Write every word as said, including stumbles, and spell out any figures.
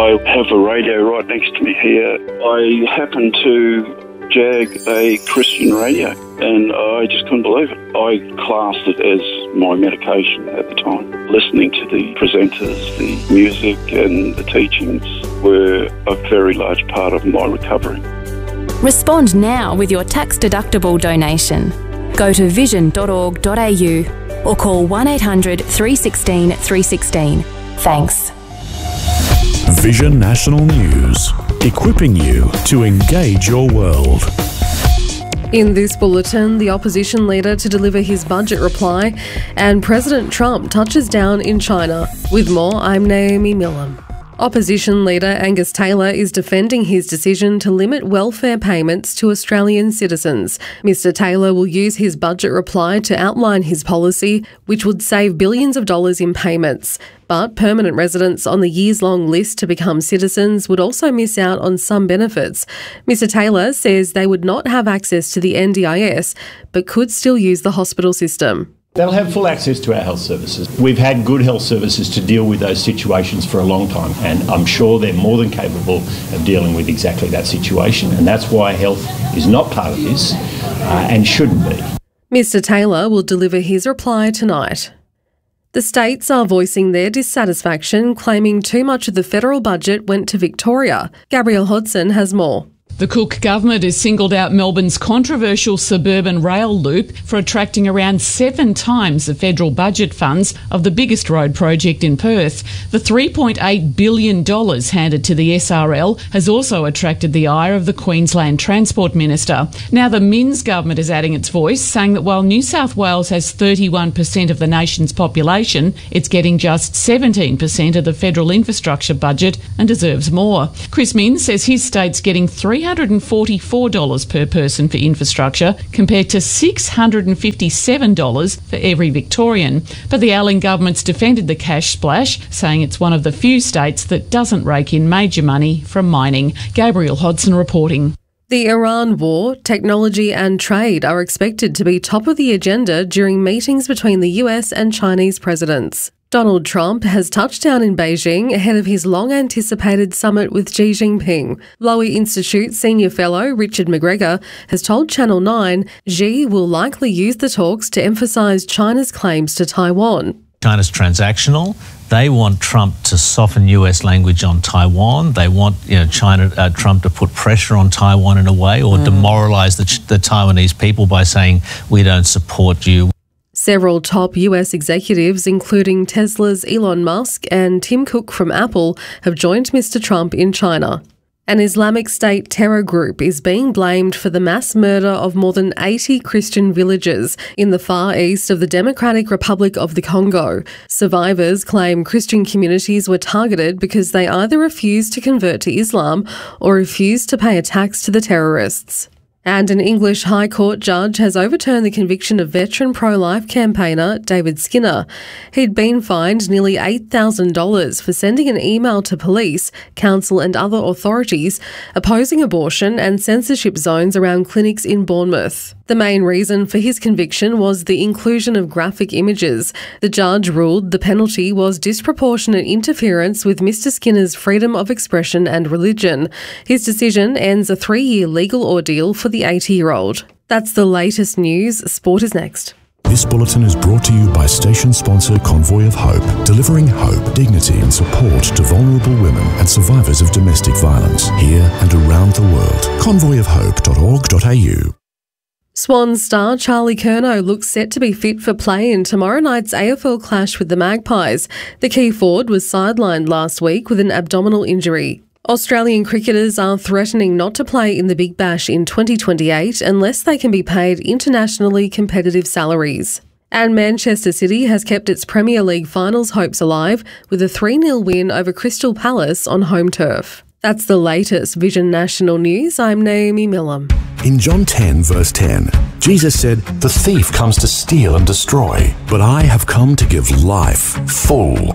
I have a radio right next to me here. I happened to jag a Christian radio and I just couldn't believe it. I classed it as my medication at the time. Listening to the presenters, the music and the teachings were a very large part of my recovery. Respond now with your tax-deductible donation. Go to vision dot org dot a u or call one eight hundred three one six three one six. Thanks. Vision National News, equipping you to engage your world. In this bulletin, the opposition leader to deliver his budget reply, and President Trump touches down in China. With more, I'm Naomi Millam. Opposition leader Angus Taylor is defending his decision to limit welfare payments to Australian citizens. Mr Taylor will use his budget reply to outline his policy, which would save billions of dollars in payments. But permanent residents on the years-long list to become citizens would also miss out on some benefits. Mr Taylor says they would not have access to the N D I S, but could still use the hospital system. They'll have full access to our health services. We've had good health services to deal with those situations for a long time, and I'm sure they're more than capable of dealing with exactly that situation, and that's why health is not part of this uh, and shouldn't be. Mr Taylor will deliver his reply tonight. The states are voicing their dissatisfaction, claiming too much of the federal budget went to Victoria. Gabrielle Hodson has more. The Cook government has singled out Melbourne's controversial suburban rail loop for attracting around seven times the federal budget funds of the biggest road project in Perth. The three point eight billion dollars handed to the S R L has also attracted the ire of the Queensland Transport Minister. Now the Minns government is adding its voice, saying that while New South Wales has thirty-one percent of the nation's population, it's getting just seventeen percent of the federal infrastructure budget and deserves more. Chris Minns says his state's getting three hundred forty-four dollars per person for infrastructure compared to six hundred fifty-seven dollars for every Victorian. But the Allen government's defended the cash splash, saying it's one of the few states that doesn't rake in major money from mining. Gabrielle Hodson reporting. The Iran war, technology and trade are expected to be top of the agenda during meetings between the U S and Chinese presidents. Donald Trump has touched down in Beijing ahead of his long-anticipated summit with Xi Jinping. Lowy Institute senior fellow Richard McGregor has told Channel nine Xi will likely use the talks to emphasise China's claims to Taiwan. China's transactional. They want Trump to soften U S language on Taiwan. They want, you know, China, uh, Trump to put pressure on Taiwan in a way, or mm. demoralise the, the Taiwanese people by saying we don't support you. Several top U S executives, including Tesla's Elon Musk and Tim Cook from Apple, have joined Mr Trump in China. An Islamic State terror group is being blamed for the mass murder of more than eighty Christian villagers in the far east of the Democratic Republic of the Congo. Survivors claim Christian communities were targeted because they either refused to convert to Islam or refused to pay a tax to the terrorists. And an English High Court judge has overturned the conviction of veteran pro-life campaigner David Skinner. He'd been fined nearly eight thousand dollars for sending an email to police, council and other authorities opposing abortion and censorship zones around clinics in Bournemouth. The main reason for his conviction was the inclusion of graphic images. The judge ruled the penalty was disproportionate interference with Mr Skinner's freedom of expression and religion. His decision ends a three-year legal ordeal for the eighty-year-old. That's the latest news. Sport is next. This bulletin is brought to you by station sponsor Convoy of Hope, delivering hope, dignity and support to vulnerable women and survivors of domestic violence here and around the world. convoy of hope dot org dot a u. Swans star Charlie Curnow looks set to be fit for play in tomorrow night's A F L clash with the Magpies. The key forward was sidelined last week with an abdominal injury. Australian cricketers are threatening not to play in the Big Bash in twenty twenty-eight unless they can be paid internationally competitive salaries. And Manchester City has kept its Premier League finals hopes alive with a three nil win over Crystal Palace on home turf. That's the latest Vision National News. I'm Naomi Millam. In John ten, verse ten, Jesus said, "The thief comes to steal and destroy, but I have come to give life, full